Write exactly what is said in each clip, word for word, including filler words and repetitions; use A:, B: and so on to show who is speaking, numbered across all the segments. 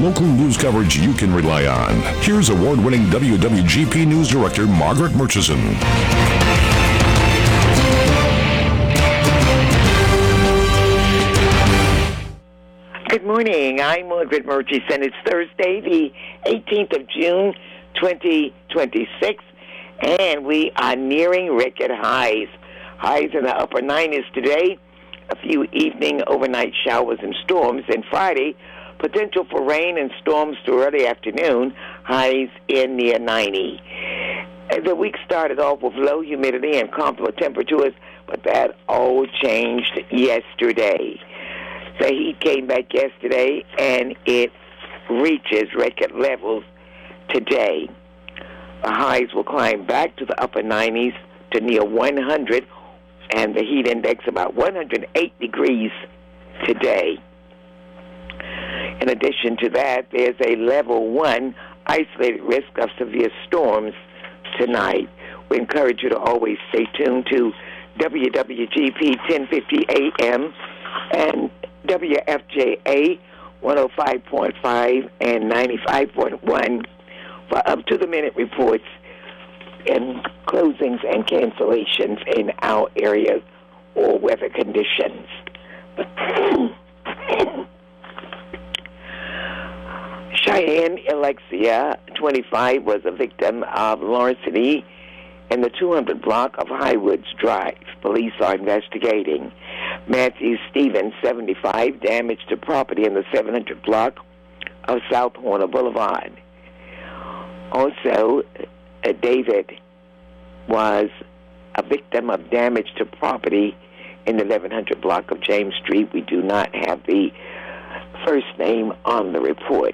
A: local news coverage you can rely on. Here's award-winning W W G P News Director Margaret Murchison.
B: Good morning. I'm Margaret Murchison. It's Thursday, the eighteenth of June, twenty twenty-six, and we are nearing record highs. Highs in the upper nineties today. A few evening overnight showers and storms. And Friday, potential for rain and storms through early afternoon. Highs in near ninety. And the week started off with low humidity and comparable temperatures, but that all changed yesterday. The heat came back yesterday, and it reaches record levels today. The highs will climb back to the upper nineties to near one hundred, and the heat index about one hundred eight degrees today. In addition to that, there's a level one isolated risk of severe storms tonight. We encourage you to always stay tuned to W W G P ten fifty A M and W F J A one oh five point five and ninety-five point one for up-to-the-minute reports and closings and cancellations in our areas or weather conditions. Cheyenne Alexia, twenty-five, was a victim of larceny in the two hundred block of Highwoods Drive. Police are investigating. Matthew Stevens, seventy-five, damage to property in the seven hundred block of South Horner Boulevard. Also, uh, David was a victim of damage to property in the eleven hundred block of James Street. We do not have the first name on the report.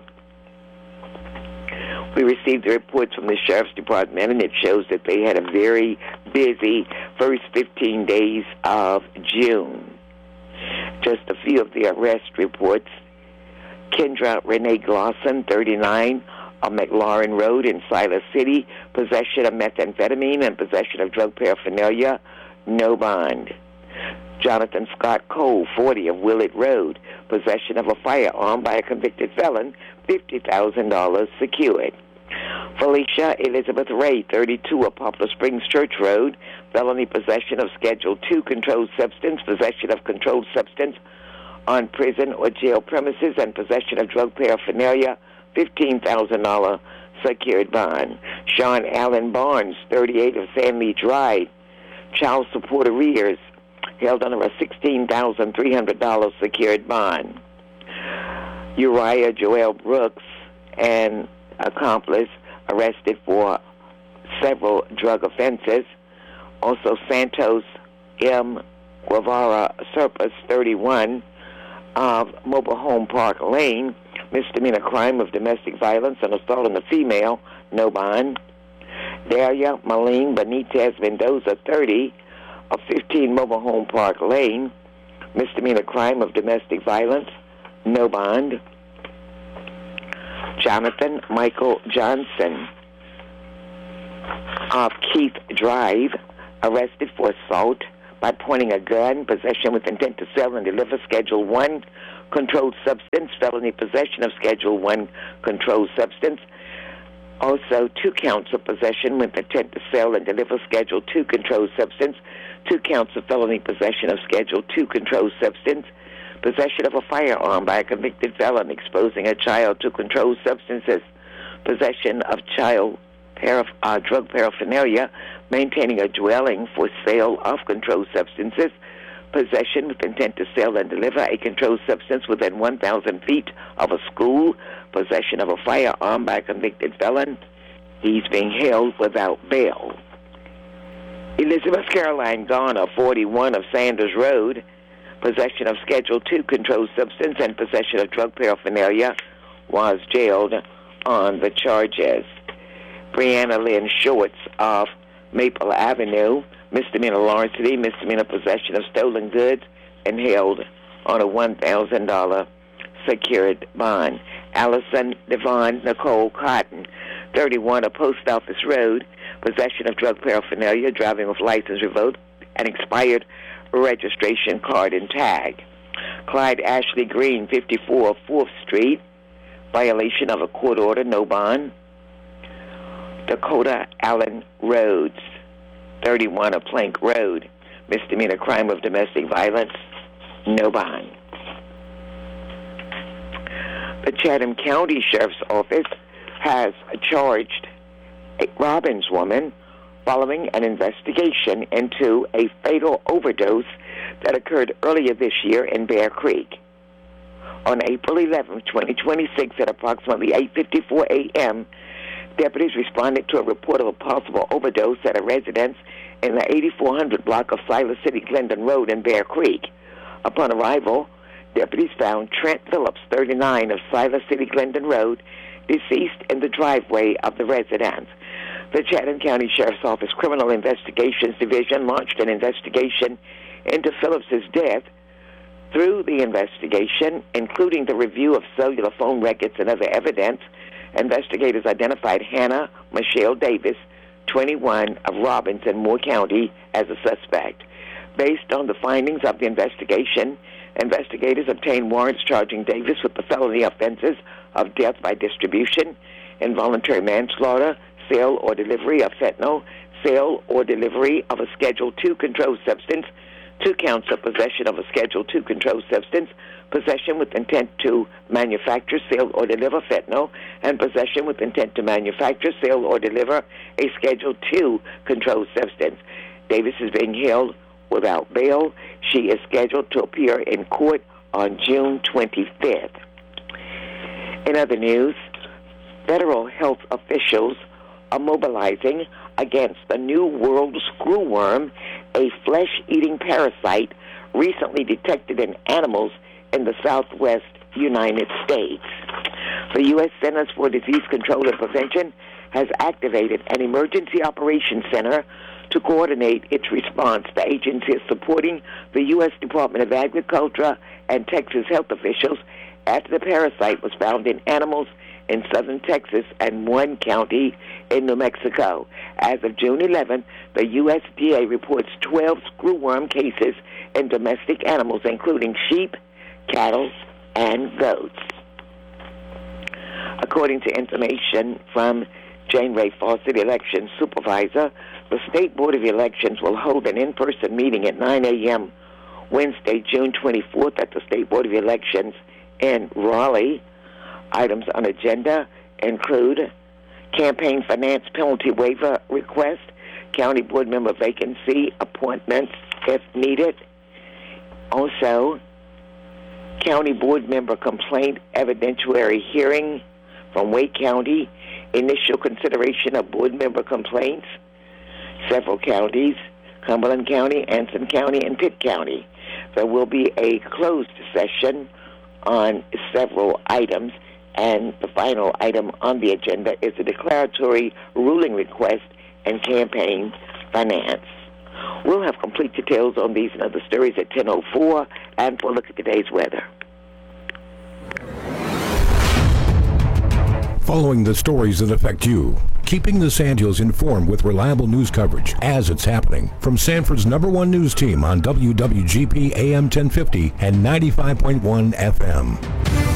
B: We received the reports from the Sheriff's Department, and it shows that they had a very busy first fifteen days of June. Just a few of the arrest reports. Kendra Renee Glosson, thirty-nine, on McLaurin Road in Siler City, possession of methamphetamine and possession of drug paraphernalia, no bond. Jonathan Scott Cole, forty, of Willett Road, possession of a firearm by a convicted felon, fifty thousand dollars secured. Felicia Elizabeth Ray, thirty-two, of Poplar Springs Church Road, felony possession of Schedule two controlled substance, possession of controlled substance on prison or jail premises, and possession of drug paraphernalia, fifteen thousand dollars secured bond. Sean Allen Barnes, thirty-eight, of Sandy Drive, child support arrears, held under a sixteen thousand three hundred dollars secured bond. Uriah Joel Brooks, an accomplice, arrested for several drug offenses. Also, Santos M. Guevara Serpus, thirty-one, of Mobile Home Park Lane, misdemeanor crime of domestic violence and assault on a female, no bond. Daria Malene Benitez Mendoza, thirty, of fifteen Mobile Home Park Lane, misdemeanor crime of domestic violence, no bond. Jonathan Michael Johnson of Keith Drive, arrested for assault by pointing a gun, possession with intent to sell and deliver Schedule one controlled substance, felony possession of Schedule one controlled substance. Also, two counts of possession with intent to sell and deliver Schedule two controlled substance, two counts of felony possession of Schedule two controlled substance, possession of a firearm by a convicted felon exposing a child to controlled substances, possession of child paraph- uh, drug paraphernalia, maintaining a dwelling for sale of controlled substances, possession with intent to sell and deliver a controlled substance within one thousand feet of a school, possession of a firearm by a convicted felon. He's being held without bail. Elizabeth Caroline Garner, forty-one, of Sanders Road, possession of Schedule two controlled substance and possession of drug paraphernalia, was jailed on the charges. Brianna Lynn Shorts of Maple Avenue, misdemeanor larceny, misdemeanor possession of stolen goods, and held on a one thousand dollars secured bond. Allison Devon Nicole Cotton, thirty-one, of Post Office Road, possession of drug paraphernalia, driving with license revoked, and expired registration card and tag. Clyde Ashley Green, fifty-four, of fourth Street, violation of a court order, no bond. Dakota Allen Rhodes, thirty-one of Plank Road, misdemeanor crime of domestic violence, no bond. The Chatham County Sheriff's Office has charged a Robbins woman following an investigation into a fatal overdose that occurred earlier this year in Bear Creek. On April eleventh, twenty twenty-six, at approximately eight fifty-four a.m., deputies responded to a report of a possible overdose at a residence in the eighty-four hundred block of Siler City Glendon Road in Bear Creek. Upon arrival, deputies found Trent Phillips, thirty-nine, of Siler City Glendon Road, deceased in the driveway of the residence. The Chatham County Sheriff's Office Criminal Investigations Division launched an investigation into Phillips's death. Through the investigation, including the review of cellular phone records and other evidence, investigators identified Hannah Michelle Davis, twenty-one, of Robbins in Moore County, as a suspect. Based on the findings of the investigation, investigators obtained warrants charging Davis with the felony offenses of death by distribution, involuntary manslaughter, sale or delivery of fentanyl, sale or delivery of a Schedule two controlled substance, two counts of possession of a Schedule two controlled substance, possession with intent to manufacture, sale, or deliver fentanyl, and possession with intent to manufacture, sale, or deliver a Schedule two controlled substance. Davis is being held without bail. She is scheduled to appear in court on June twenty-fifth. In other news, federal health officials are mobilizing against the New World screwworm, a flesh-eating parasite recently detected in animals in the southwest United States. The U S Centers for Disease Control and Prevention has activated an emergency operations center to coordinate its response. The agency is supporting the U S Department of Agriculture and Texas health officials after the parasite was found in animals in southern Texas and one county in New Mexico. As of June eleventh, the U S D A reports twelve screwworm cases in domestic animals, including sheep, cattle, and goats. According to information from Jane Ray Fawcett, election supervisor, the State Board of Elections will hold an in-person meeting at nine a.m. Wednesday, June twenty-fourth, at the State Board of Elections in Raleigh. Items on agenda include campaign finance penalty waiver request, county board member vacancy appointments if needed. Also, county board member complaint evidentiary hearing from Wake County, initial consideration of board member complaints, several counties, Cumberland County, Anson County, and Pitt County. There will be a closed session on several items, and the final item on the agenda is a declaratory ruling request and campaign finance. We'll have complete details on these and other stories at ten oh four, and we'll look at today's weather.
A: Following the stories that affect you, keeping the Sandhills informed with reliable news coverage as it's happening. From Sanford's number one news team on W W G P A M ten fifty and ninety-five point one F M.